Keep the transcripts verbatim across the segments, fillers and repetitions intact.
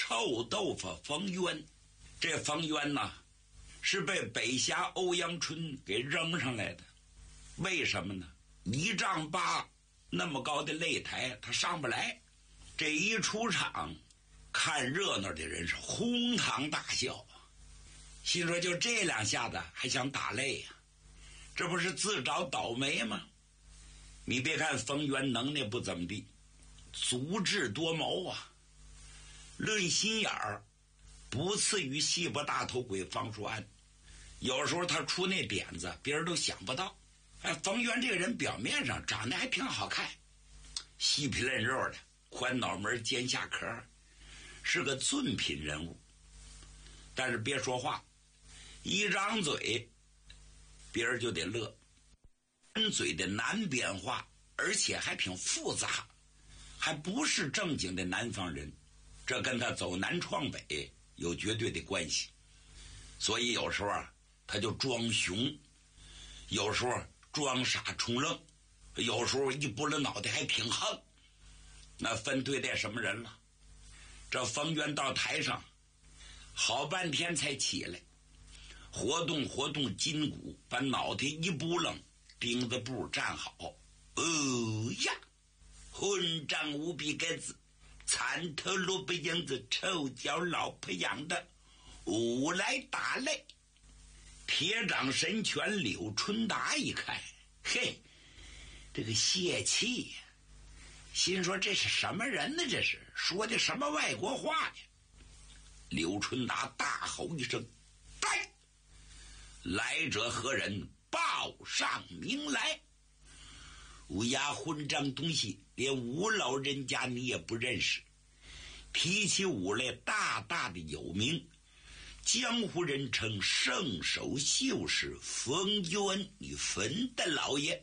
臭豆腐冯渊。这冯渊呐，是被北侠欧阳春给扔上来的。为什么呢？一丈八那么高的擂台他上不来，这一出场看热闹的人是哄堂大笑，心说就这两下子还想打擂呀、啊，这不是自找倒霉吗？你别看冯渊能耐不怎么地，足智多谋啊，论心眼儿不次于西伯大头鬼方术安，有时候他出那点子别人都想不到。哎，冯渊这个人表面上长得还挺好看，细皮嫩肉的，宽脑门尖下壳，是个俊品人物。但是别说话，一张嘴别人就得乐。满嘴的南边话，而且还挺复杂，还不是正经的南方人，这跟他走南闯北有绝对的关系。所以有时候啊，他就装熊，有时候装傻充愣，有时候一拨了脑袋还挺横。那分对待什么人了？这冯渊到台上好半天才起来，活动活动筋骨，把脑袋一扑棱，钉子步站好。哦呀，混账无比该子，残头萝卜缨子，臭脚老婆养的，武来打擂。铁掌神拳柳春达一看，嘿，这个泄气呀，心说这是什么人呢？这是说的什么外国话呢？柳春达大吼一声：“来！来者何人？报上名来！”乌鸦混账东西，连吴老人家你也不认识。提起武来大大的有名，江湖人称圣手秀士冯渊，你坟的老爷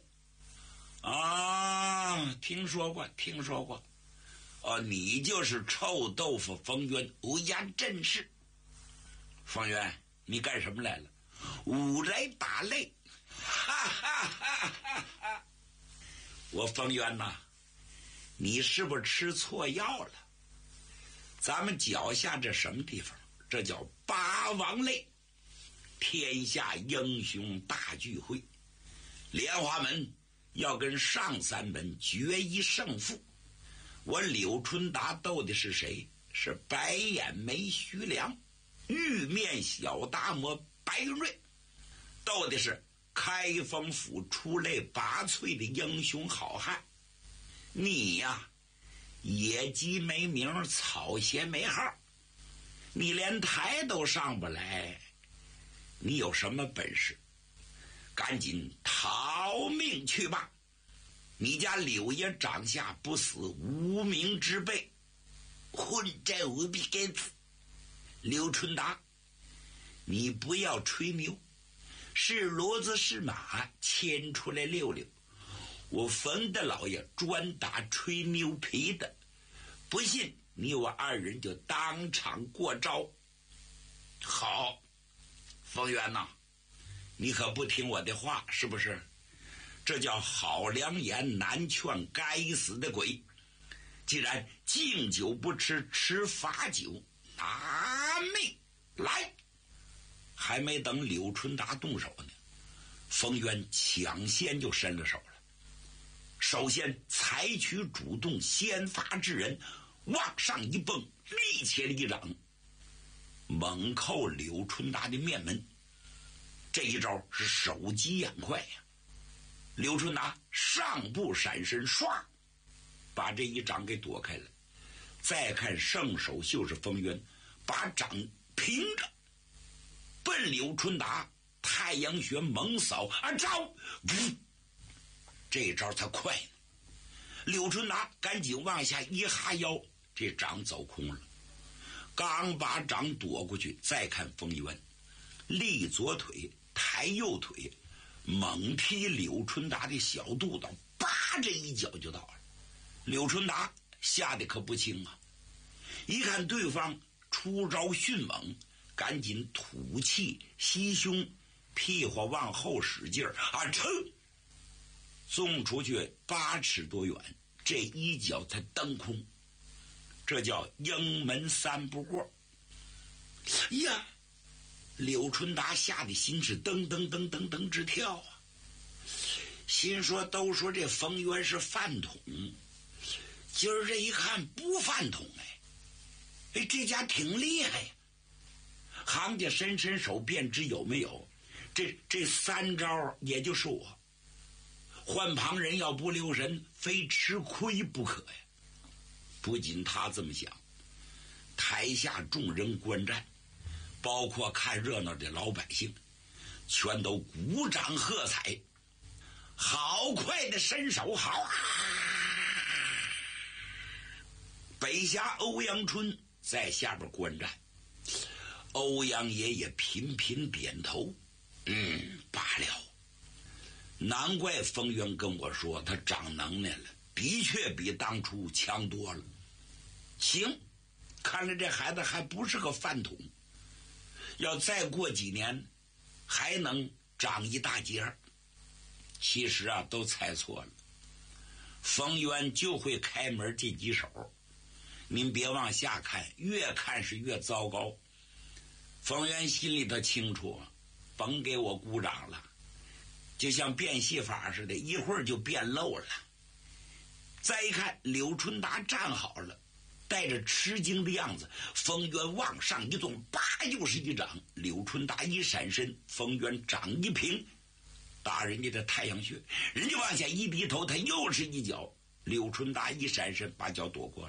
啊，听说过听说过哦，你就是臭豆腐冯渊，乌鸦正是。冯渊，你干什么来了？武来打擂，哈哈哈哈哈！我冯渊呐，你是不是吃错药了？咱们脚下这什么地方？这叫八王擂，天下英雄大聚会，莲花门要跟上三门决一胜负。我柳春达斗的是谁？是白眼眉徐良，玉面小达摩白云瑞，斗的是开封府出类拔萃的英雄好汉。你呀，野鸡没名，草鞋没号，你连台都上不来，你有什么本事？赶紧逃命去吧！你家柳爷掌下不死无名之辈，混战无比该死！柳春达，你不要吹牛，是骡子是马牵出来溜溜，我冯大老爷专打吹牛皮的，不信你我二人就当场过招。好，冯渊呐，你可不听我的话是不是？这叫好良言难劝该死的鬼，既然敬酒不吃吃罚酒，拿命来！还没等柳春达动手呢，冯渊抢先就伸了手了。首先采取主动先发制人，往上一蹦，力切一掌，猛扣柳春达的面门。这一招是手疾眼快呀！柳春达上步闪身，唰，把这一掌给躲开了。再看圣手秀士冯渊，把掌平着，奔柳春达太阳穴猛扫啊！招，这招才快呢。柳春达赶紧往下一哈腰，这掌走空了。刚把掌躲过去，再看冯渊，立左腿抬右腿，猛踢柳春达的小肚子，叭，这一脚就到了。柳春达吓得可不轻啊！一看对方出招迅猛，赶紧吐气吸胸，屁股往后使劲儿啊，撑，送出去八尺多远，这一脚才蹬空。 这叫营门三不过。呀，柳春达吓得心是噔噔噔噔噔直跳啊！心说都说这冯渊是饭桶，今儿这一看不饭桶哎，哎这家挺厉害呀！行家伸伸手便知有没有，这这三招也就是我，换旁人要不留神，非吃亏不可呀！不仅他这么想，台下众人观战，包括看热闹的老百姓，全都鼓掌喝彩。好快的身手，好啊！北峡欧阳春在下边观战，欧阳爷爷频频点头，嗯，罢了。难怪冯渊跟我说他长能耐了，的确比当初强多了。行，看来这孩子还不是个饭桶，要再过几年还能长一大截儿。其实啊，都猜错了。冯渊就会开门这几手，您别往下看，越看是越糟糕。冯渊心里头清楚，甭给我鼓掌了，就像变戏法似的，一会儿就变漏了。再一看，柳春达站好了，带着吃惊的样子，冯渊往上一纵，叭又是一掌，柳春达一闪身，冯渊掌一平，打人家的太阳穴，人家往下一低头，他又是一脚，柳春达一闪身把脚躲过了。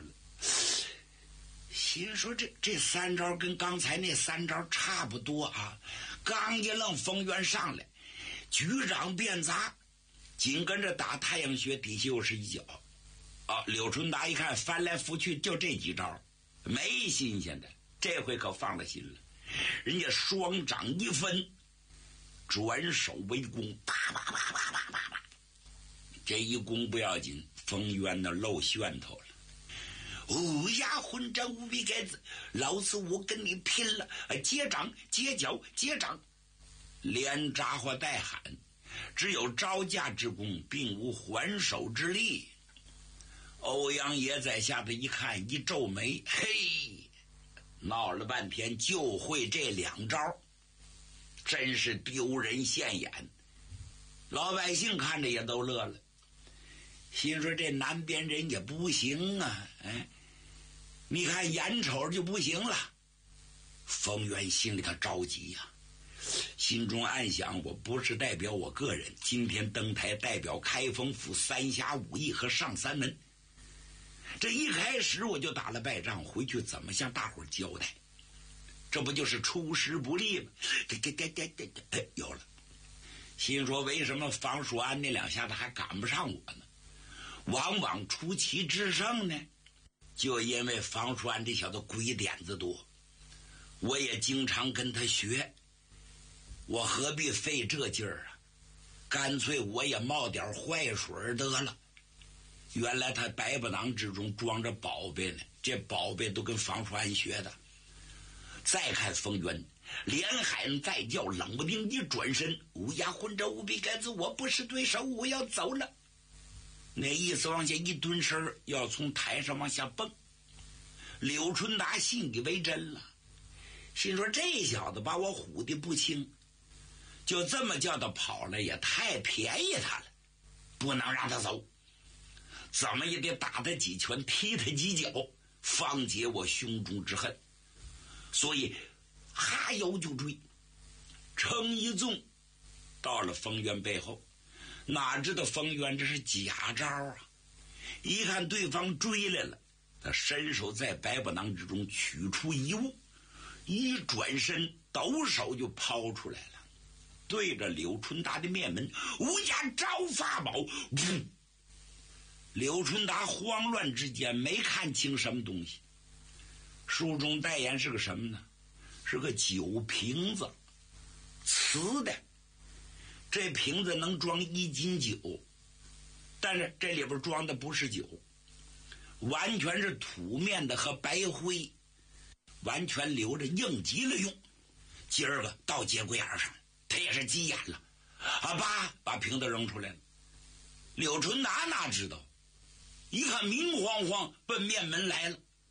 心说这这三招跟刚才那三招差不多啊，刚一愣，冯渊上来举掌便砸，紧跟着打太阳穴底下又是一脚啊！柳春达一看翻来覆去就这几招，没新鲜的，这回可放了心了。人家双掌一分，转手为攻，啪啪啪啪啪啪啪，这一攻不要紧，冯渊那露炫头了。乌鸦混战无比盖子，老子我跟你拼了！接掌接脚接掌，连扎或带喊，只有招架之功，并无还手之力。欧阳爷在下头一看，一皱眉，嘿，闹了半天就会这两招，真是丢人现眼。老百姓看着也都乐了，心说这南边人也不行啊，哎，你看眼瞅就不行了。冯渊心里头着急呀、啊，心中暗想，我不是代表我个人，今天登台代表开封府三峡五邑和上三门，这一开始我就打了败仗，回去怎么向大伙交代？这不就是出师不利吗？给给给给给给，有了。心说为什么房叔安那两下子还赶不上我呢？往往出奇制胜呢，就因为房叔安这小子鬼点子多，我也经常跟他学，我何必费这劲儿啊？干脆我也冒点坏水得了。原来他百宝囊之中装着宝贝呢，这宝贝都跟房叔安学的。再看冯渊，连喊再叫，冷不丁一转身，乌鸦混着无比盖子，我不是对手，我要走了。那意思往下一蹲身，要从台上往下蹦。柳春达信以为真了，心说这小子把我唬得不轻，就这么叫他跑了也太便宜他了，不能让他走，怎么也得打他几拳，踢他几脚，方解我胸中之恨。所以哈腰就追，撑一纵到了冯渊背后，哪知道冯渊这是假招啊！一看对方追来了，他伸手在百宝囊之中取出一物，一转身抖手就抛出来了，对着柳春达的面门，乌鸦招法宝，噗！柳春达慌乱之间没看清什么东西，书中代言是个什么呢？是个酒瓶子，瓷的。这瓶子能装一斤酒，但是这里边装的不是酒，完全是土面的和白灰，完全留着应急了用。今儿个到节骨眼上，他也是急眼了，啊爸，把瓶子扔出来了。柳春达哪知道，一看明晃晃奔面门来了，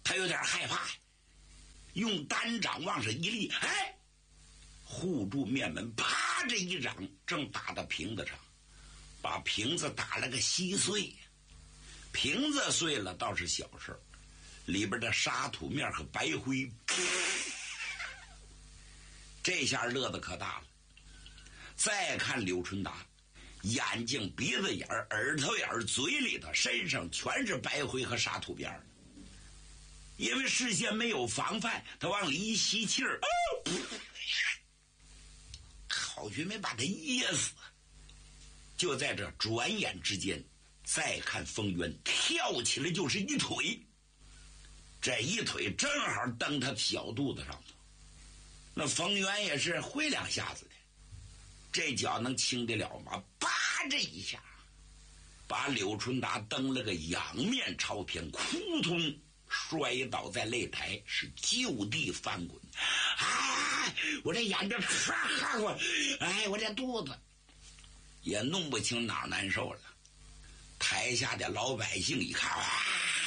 他有点害怕，用单掌往上一立，哎，护住面门，啪这一掌正打到瓶子上，把瓶子打了个稀碎。瓶子碎了倒是小事，里边的沙土面和白灰，这下乐得可大了。再看柳春达，眼睛、鼻子眼、耳朵眼、嘴里头、身上全是白灰和沙土边，因为事先没有防范，他往里一吸气儿，哦，好去没把他噎死。就在这转眼之间，再看冯渊跳起来就是一腿，这一腿正好蹬他小肚子上头。那冯渊也是挥两下子的，这脚能轻得了吗？叭这一下把柳春达蹬了个仰面朝天，扑通摔倒在擂台，是就地翻滚。哎，我这眼睛唰过，哎，我这肚子也弄不清哪儿难受了。台下的老百姓一看，啊，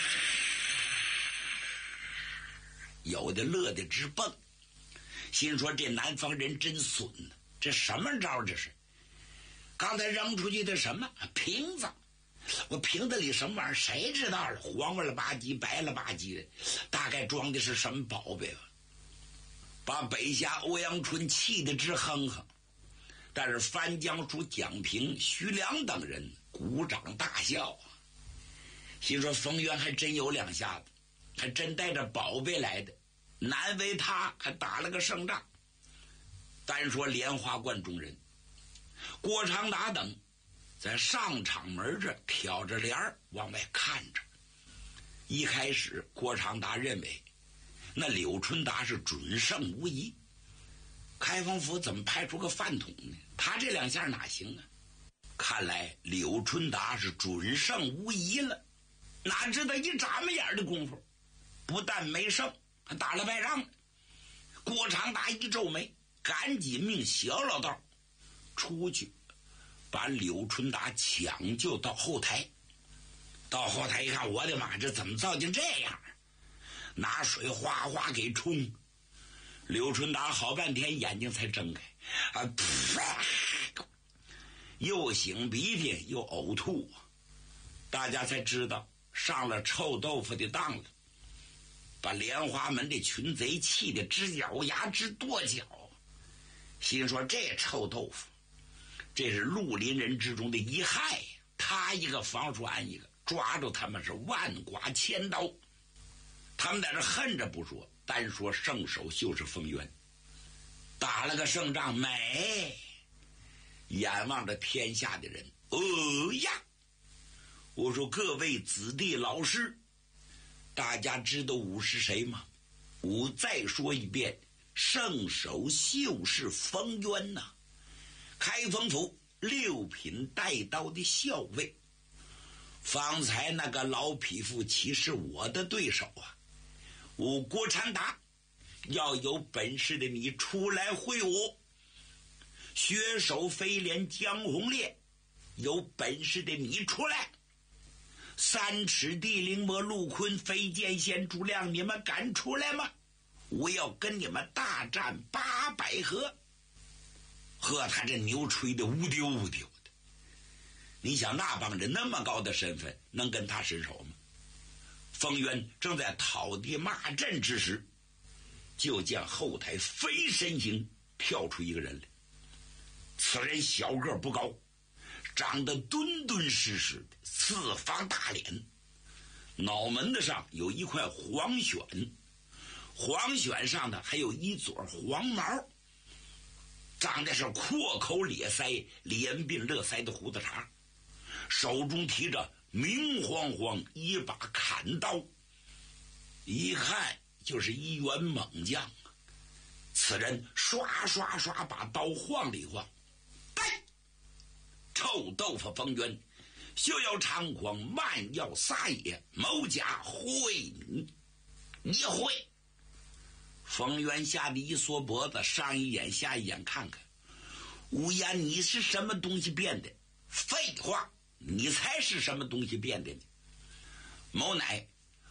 有的乐得直蹦，心说这南方人真损呢，这什么招？这是刚才扔出去的什么瓶子？我瓶子里什么玩意儿谁知道了？黄了吧唧，白了吧唧的，大概装的是什么宝贝吧？把北夏欧阳春气得直哼哼。但是番将书蒋平、徐良等人鼓掌大笑啊，心说冯渊还真有两下子，还真带着宝贝来的，难为他还打了个胜仗。单说莲花观中人，郭长达等在上场门这挑着帘儿往外看着。一开始郭长达认为那柳春达是准胜无疑，开封府怎么派出个饭桶呢？他这两下哪行啊？看来柳春达是准胜无疑了。哪知道一眨巴眼的功夫，不但没胜，还打了败仗。郭长达一皱眉，赶紧命小老道出去把柳春达抢救到后台。到后台一看，我的妈，这怎么造成这样？拿水哗哗给冲。柳春达好半天眼睛才睁开，啊，噗，又擤鼻涕又呕吐，大家才知道上了臭豆腐的当了，把莲花门的群贼气得直咬牙直跺脚，心说这臭豆腐，这是绿林人之中的一害，他一个防住俺一个，抓住他们是万剐千刀。他们在这恨着不说，单说圣手就是冯渊，打了个胜仗美。眼望着天下的人，哦呀！我说各位子弟老师，大家知道武是谁吗？我再说一遍，圣手就是冯渊呐、啊，开封府六品带刀的校尉。方才那个老匹夫岂是我的对手啊？我郭长达要有本事的你出来会我，血手飞廉江红烈有本事的你出来，三尺地灵魔陆坤飞剑仙朱亮，你们敢出来吗？我要跟你们大战八百合。呵，他这牛吹的乌丢乌丢的，你想那帮人那么高的身份能跟他伸手吗？冯渊正在讨地骂阵之时，就见后台飞身形跳出一个人来。此人小个不高，长得敦敦实实的，四方大脸，脑门子上有一块黄癣，黄癣上的还有一撮黄毛，长得是阔口咧腮、连鬓勒腮的胡子茬，手中提着明晃晃一把砍刀，一看就是一员猛将。此人刷刷刷把刀晃了一晃，哎，臭豆腐冯渊，休要猖狂，慢要撒野，某甲会你，你会。冯渊吓得一缩脖子，上一眼下一眼看看，无言，你是什么东西变的？废话，你才是什么东西变的呢？某乃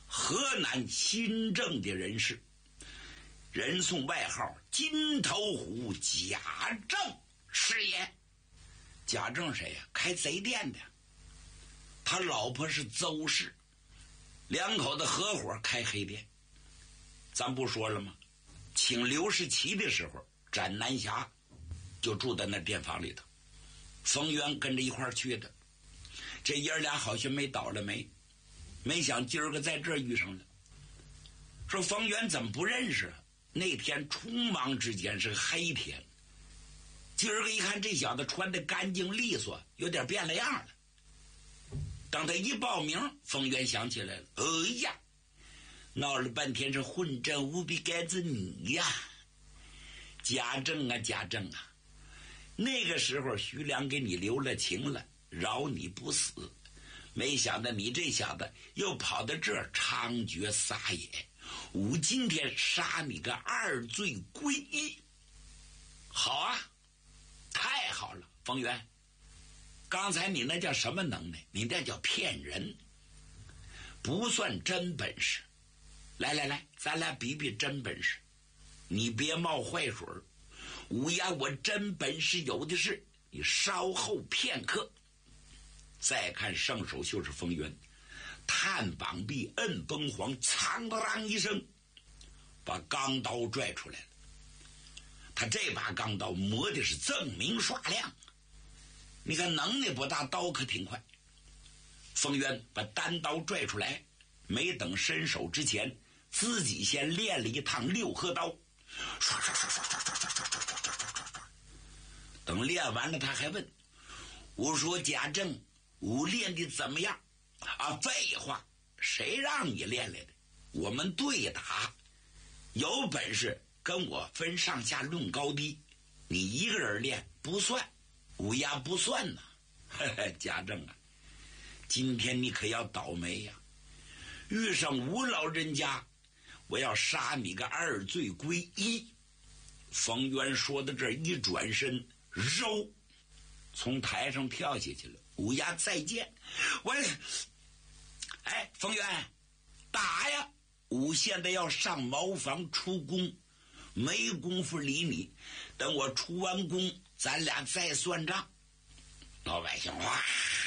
河南新郑的人士，人送外号金头虎贾政是也。贾政谁呀？开贼店的，他老婆是邹氏，两口子合伙开黑店。咱不说了吗？请刘世奇的时候，斩南侠就住在那店房里头，冯渊跟着一块儿去的。这爷儿俩好像没倒了霉，没想今儿个在这儿遇上了。说冯渊怎么不认识啊？那天匆忙之间是黑天，今儿个一看这小子穿得干净利索，有点变了样了。等他一报名，冯渊想起来了，哎呀，闹了半天是混账无比该子你呀，贾政啊贾政啊，那个时候徐良给你留了情了，饶你不死，没想到你这小子又跑到这儿猖獗撒野，我今天杀你个二罪归一。好啊，太好了，冯渊，刚才你那叫什么能耐？你那叫骗人，不算真本事。来来来，咱俩比比真本事，你别冒坏水，乌鸦我真本事有的是，你稍后片刻。再看上手就是冯渊，探膀臂摁崩簧，苍啷一声把钢刀拽出来了。他这把钢刀磨的是锃明刷亮，你看能耐不大，刀可挺快。冯渊把单刀拽出来，没等伸手之前，自己先练了一趟六合刀，刷刷刷刷刷刷刷刷刷刷刷刷刷。等练完了，他还问我说：“贾政，我练的怎么样？”啊，废话，谁让你练来的？我们对打，有本事跟我分上下论高低，你一个人练不算，乌鸦不算呐。嘿嘿，贾政啊，今天你可要倒霉呀！遇上吴老人家，我要杀你个二罪归一。冯渊说到这儿，一转身，肉从台上跳下去了。乌鸦再见，我，哎，冯渊，打呀！我现在要上茅房出宫，没工夫理你，等我出完宫，咱俩再算账。老百姓哇，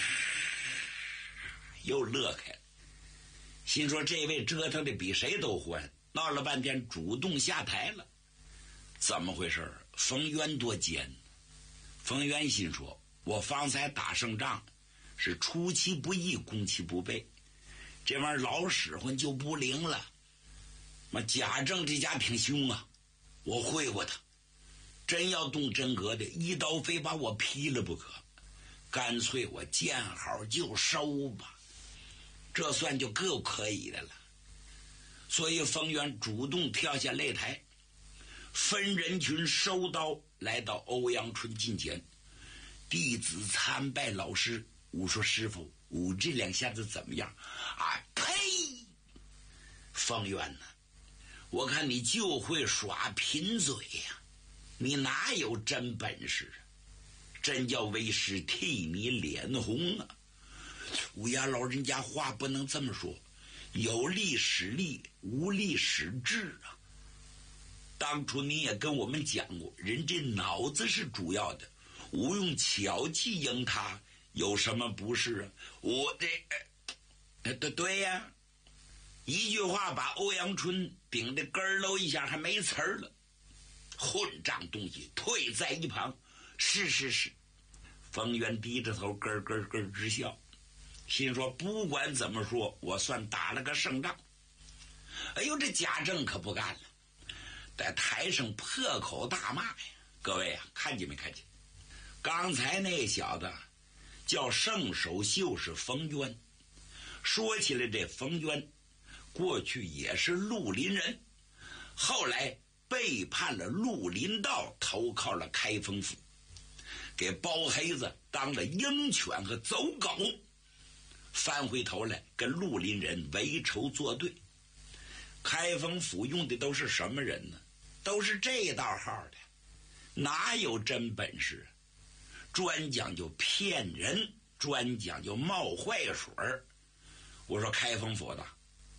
又乐开了，心说这位折腾的比谁都欢，闹了半天主动下台了，怎么回事？冯渊多奸。冯渊心说，我方才打胜仗是出其不意，攻其不备，这玩意儿老使唤就不灵了。那贾政这家挺凶啊，我会过他，真要动真格的，一刀非把我劈了不可，干脆我见好就收吧，这算就够可以的了。所以冯渊主动跳下擂台，分人群收刀，来到欧阳春近前，弟子参拜老师。我说师傅，我这两下子怎么样？啊呸！冯渊呢、啊？我看你就会耍贫嘴呀、啊，你哪有真本事啊？真叫为师替你脸红啊！乌鸦老人家话不能这么说，有力使力，无力使智啊。当初你也跟我们讲过，人这脑子是主要的，我用巧计赢他有什么不是啊？我这呃对对呀，一句话把欧阳春顶得咯喽一下，还没词儿了。混账东西，退在一旁。是是是。冯渊低着头咯咯咯直笑，心说不管怎么说，我算打了个胜仗。哎呦，这贾政可不干了，在台上破口大骂呀！各位啊，看见没看见？刚才那小子叫圣手秀是冯渊。说起来，这冯渊过去也是绿林人，后来背叛了绿林道，投靠了开封府，给包黑子当了鹰犬和走狗，翻回头来跟绿林人为仇作对。开封府用的都是什么人呢？都是这道号的，哪有真本事？专讲究骗人，专讲究冒坏水。我说开封府的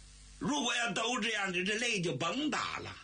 如果要都这样的，这擂就甭打了。